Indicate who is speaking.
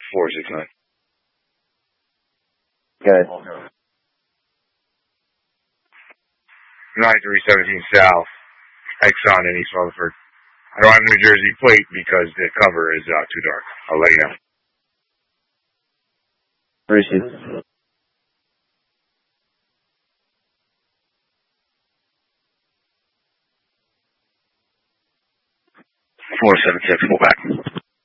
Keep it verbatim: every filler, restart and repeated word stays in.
Speaker 1: four six nine.
Speaker 2: Good.
Speaker 1: nine three seventeen South, Exxon in East Rutherford. I don't have New Jersey plate because the cover is uh, too dark. I'll let you know.
Speaker 2: Appreciate it.
Speaker 1: four seven six, pull back.